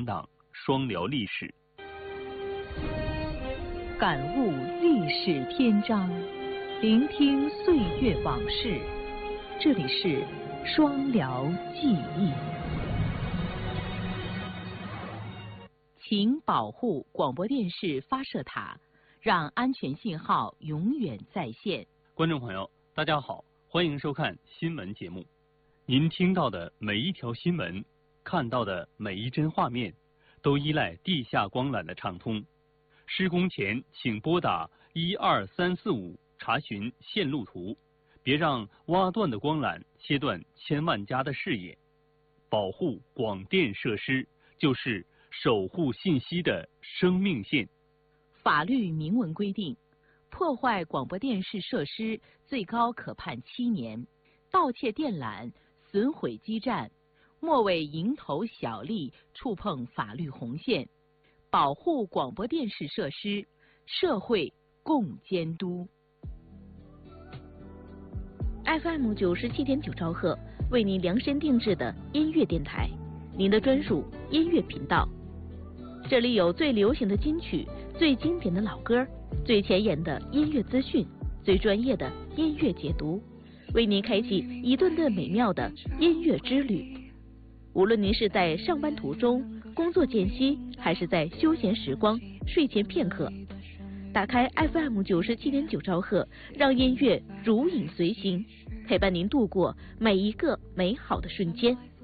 档双聊历史， 感悟历史篇章，聆听岁月往事。这里是双聊记忆。请保护广播电视发射塔，让安全信号永远在线。 观众朋友，大家好，欢迎收看新闻节目。您听到的每一条新闻，看到的每一帧画面，都依赖地下光缆的畅通。施工前请拨打12345查询线路图，别让挖断的光缆切断千万家的视野。保护广电设施，就是守护信息的生命线。 法律明文规定，破坏广播电视设施最高可判7年，盗窃电缆、损毁基站，莫为蝇头小利触碰法律红线。保护广播电视设施，社会共监督。 FM 97.9兆赫为您量身定制的音乐电台，您的专属音乐频道。这里有最流行的金曲、最经典的老歌、最前沿的音乐资讯、最专业的音乐解读，为您开启一段段美妙的音乐之旅。无论您是在上班途中、工作间隙，还是在休闲时光、睡前片刻，打开 FM 97.9兆赫，让音乐如影随形，陪伴您度过每一个美好的瞬间。